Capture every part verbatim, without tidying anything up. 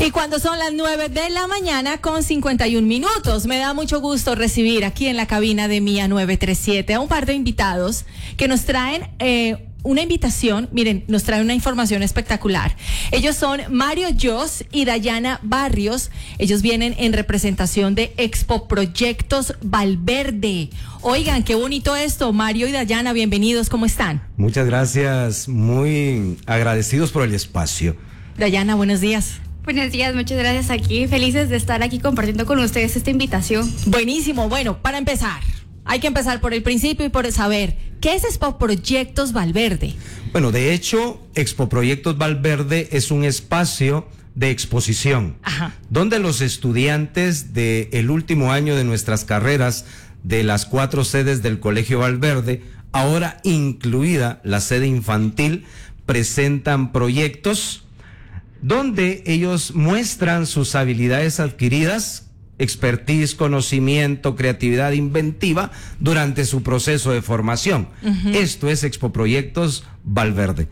Y cuando son las nueve de la mañana con cincuenta y un minutos, me da mucho gusto recibir aquí en la cabina de Mía novecientos treinta y siete a un par de invitados que nos traen eh, una invitación, miren, nos traen una información espectacular. Ellos son Mario Joss y Dayana Barrios. Ellos vienen en representación de Expo Proyectos Valverde. Oigan, qué bonito esto. Mario y Dayana, bienvenidos, ¿cómo están? Muchas gracias, muy agradecidos por el espacio. Dayana, buenos días. Buenos días, muchas gracias aquí. Felices de estar aquí compartiendo con ustedes esta invitación. Buenísimo. Bueno, para empezar, hay que empezar por el principio y por saber, ¿qué es Expo Proyectos Valverde? Bueno, de hecho, Expo Proyectos Valverde es un espacio de exposición, Ajá. donde los estudiantes del último año de nuestras carreras de las cuatro sedes del Colegio Valverde, ahora incluida la sede infantil, presentan proyectos donde ellos muestran sus habilidades adquiridas, expertise, conocimiento, creatividad inventiva durante su proceso de formación. Uh-huh. Esto es Expo Proyectos Valverde.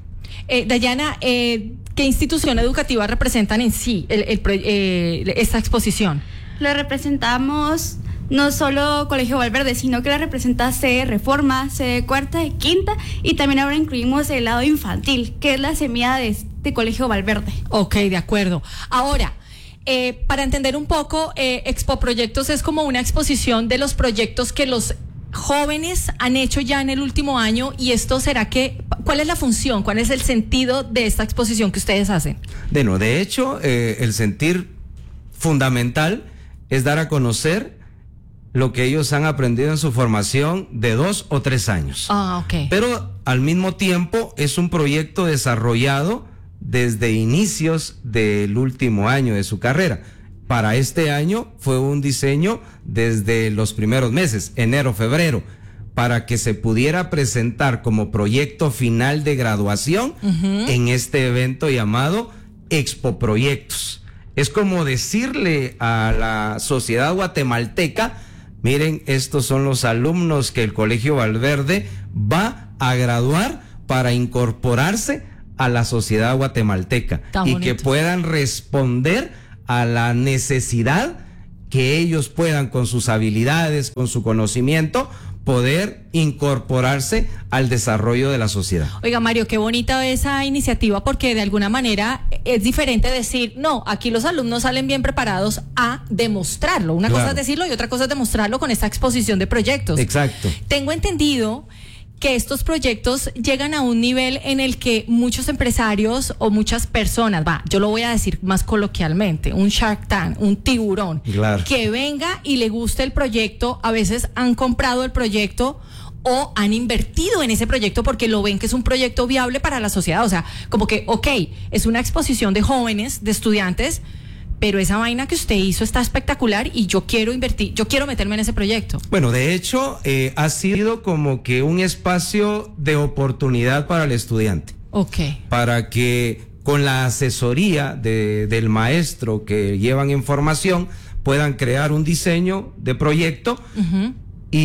Eh, Dayana, eh, ¿qué institución educativa representan en sí el, el, eh, esta exposición? Lo representamos no solo Colegio Valverde, sino que la representa sede Reforma, sede Cuarta y Quinta, y también ahora incluimos el lado infantil, que es la semilla de, de Colegio Valverde. Ok, de acuerdo. Ahora, Eh, para entender un poco, eh, Expo Proyectos es como una exposición de los proyectos que los jóvenes han hecho ya en el último año, y esto será que, ¿cuál es la función? ¿Cuál es el sentido de esta exposición que ustedes hacen? Bueno, de hecho, eh, el sentir fundamental es dar a conocer lo que ellos han aprendido en su formación de dos o tres años. Ah, ok. Pero al mismo tiempo es un proyecto desarrollado desde inicios del último año de su carrera. Para este año fue un diseño desde los primeros meses, enero, febrero, para que se pudiera presentar como proyecto final de graduación uh-huh. en este evento llamado Expo Proyectos. Es como decirle a la sociedad guatemalteca: miren, estos son los alumnos que el Colegio Valverde va a graduar para incorporarse a la sociedad guatemalteca y que puedan responder a la necesidad que ellos puedan, con sus habilidades, con su conocimiento, poder incorporarse al desarrollo de la sociedad. Oiga, Mario, qué bonita esa iniciativa, porque de alguna manera es diferente decir, no, aquí los alumnos salen bien preparados, a demostrarlo. Una claro. cosa es decirlo y otra cosa es demostrarlo con esta exposición de proyectos. Exacto. Tengo entendido que estos proyectos llegan a un nivel en el que muchos empresarios o muchas personas, va, yo lo voy a decir más coloquialmente, un Shark Tank, un tiburón, claro. que venga y le guste el proyecto, a veces han comprado el proyecto o han invertido en ese proyecto porque lo ven que es un proyecto viable para la sociedad. O sea, como que, ok, es una exposición de jóvenes, de estudiantes, pero esa vaina que usted hizo está espectacular y yo quiero invertir, yo quiero meterme en ese proyecto. Bueno, de hecho, eh, ha sido como que un espacio de oportunidad para el estudiante. Ok. Para que con la asesoría de, del maestro que llevan en formación puedan crear un diseño de proyecto. Uh-huh.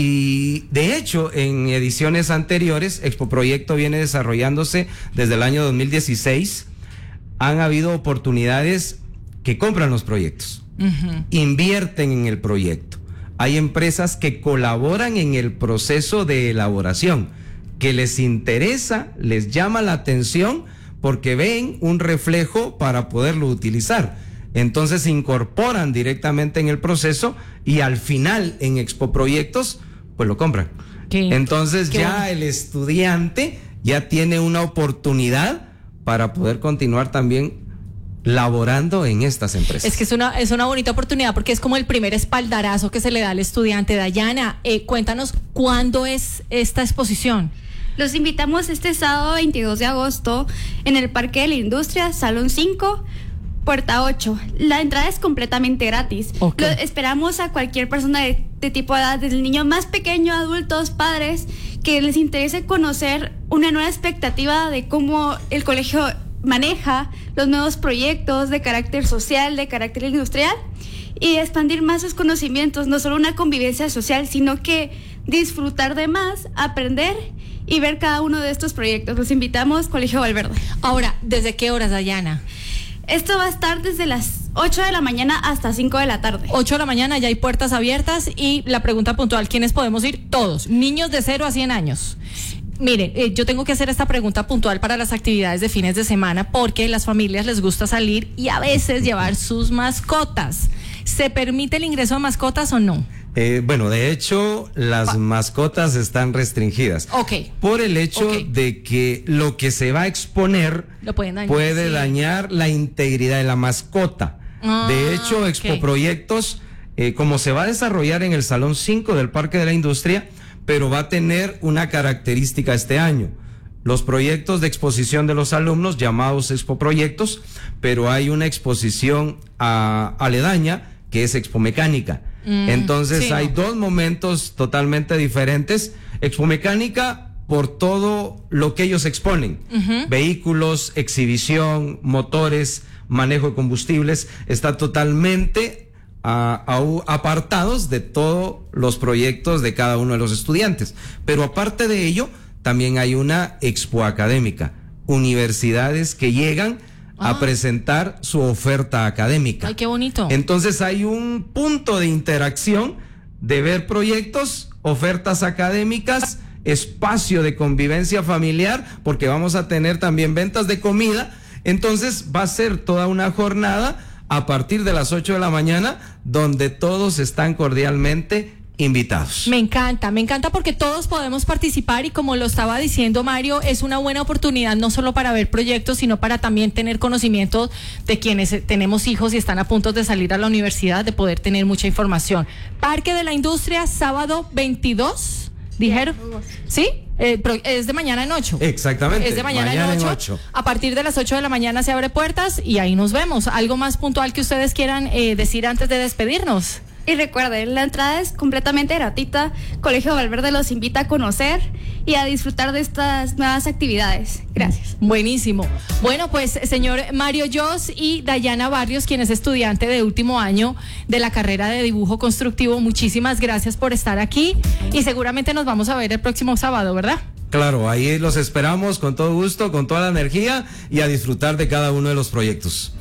Y de hecho, en ediciones anteriores, Expo Proyecto viene desarrollándose desde el año dos mil dieciséis. Han habido oportunidades que compran los proyectos, uh-huh. invierten en el proyecto. Hay empresas que colaboran en el proceso de elaboración, que les interesa, les llama la atención porque ven un reflejo para poderlo utilizar. Entonces se incorporan directamente en el proceso y al final en Expo Proyectos pues lo compran. ¿Qué? Entonces ¿Qué? ya el estudiante ya tiene una oportunidad para poder continuar también laborando en estas empresas. Es que es una, es una bonita oportunidad porque es como el primer espaldarazo que se le da al estudiante. Dayana, eh, cuéntanos cuándo es esta exposición. Los invitamos este sábado veintidós de agosto en el Parque de la Industria, Salón cinco, Puerta ocho. La entrada es completamente gratis. Okay. Lo, esperamos a cualquier persona de, de tipo de edad, desde el niño más pequeño, adultos, padres, que les interese conocer una nueva expectativa de cómo el colegio maneja los nuevos proyectos de carácter social, de carácter industrial, y expandir más sus conocimientos, no solo una convivencia social, sino que disfrutar de más, aprender y ver cada uno de estos proyectos. Los invitamos, Colegio Valverde. Ahora, ¿desde qué horas, Dayana? Esto va a estar desde las ocho de la mañana hasta cinco de la tarde. ocho de la mañana, ya hay puertas abiertas y la pregunta puntual, ¿quiénes podemos ir? Todos, niños de cero a cien años. Mire, eh, yo tengo que hacer esta pregunta puntual para las actividades de fines de semana porque las familias les gusta salir y a veces llevar sus mascotas. ¿Se permite el ingreso de mascotas o no? Eh, bueno, de hecho, las Pa- mascotas están restringidas. Ok. Por el hecho Ok. de que lo que se va a exponer Lo pueden dañar, puede sí. dañar la integridad de la mascota. Ah, de hecho, Expo ok. Proyectos, eh, como se va a desarrollar en el Salón cinco del Parque de la Industria, pero va a tener una característica este año. Los proyectos de exposición de los alumnos, llamados Expo Proyectos, pero hay una exposición a, aledaña, que es Expo Mecánica. Mm, Entonces sí, hay no. dos momentos totalmente diferentes. Expo Mecánica por todo lo que ellos exponen. Ujú. Vehículos, exhibición, motores, manejo de combustibles, está totalmente a- a- apartados de todos los proyectos de cada uno de los estudiantes. Pero aparte de ello, también hay una expo académica, universidades que llegan Ah. a presentar su oferta académica. Ay, qué bonito. Entonces hay un punto de interacción de ver proyectos, ofertas académicas, espacio de convivencia familiar, porque vamos a tener también ventas de comida. Entonces va a ser toda una jornada a partir de las ocho de la mañana donde todos están cordialmente invitados. Me encanta, me encanta porque todos podemos participar y como lo estaba diciendo Mario, es una buena oportunidad no solo para ver proyectos, sino para también tener conocimiento de quienes eh, tenemos hijos y están a punto de salir a la universidad, de poder tener mucha información. Parque de la Industria, sábado veintidós, dijeron. ¿Sí? Eh, pro- es de mañana en ocho. Exactamente. Es de mañana, Mañana en en ocho. ocho. A partir de las ocho de la mañana se abre puertas y ahí nos vemos. ¿Algo más puntual que ustedes quieran eh, decir antes de despedirnos? Y recuerden, la entrada es completamente gratuita. Colegio Valverde los invita a conocer y a disfrutar de estas nuevas actividades. Gracias. Buenísimo. Bueno, pues señor Mario Jos y Dayana Barrios, quien es estudiante de último año de la carrera de dibujo constructivo, muchísimas gracias por estar aquí y seguramente nos vamos a ver el próximo sábado, ¿verdad? Claro, ahí los esperamos con todo gusto, con toda la energía y a disfrutar de cada uno de los proyectos.